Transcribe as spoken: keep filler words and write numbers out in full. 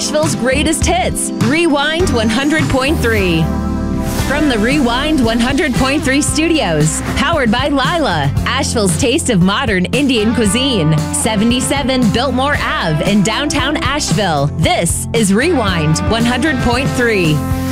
Asheville's greatest hits, Rewind one hundred point three. From the Rewind one hundred point three studios, powered by Lila, Asheville's taste of modern Indian cuisine, seventy-seven Biltmore Ave in downtown Asheville. This is Rewind one hundred point three.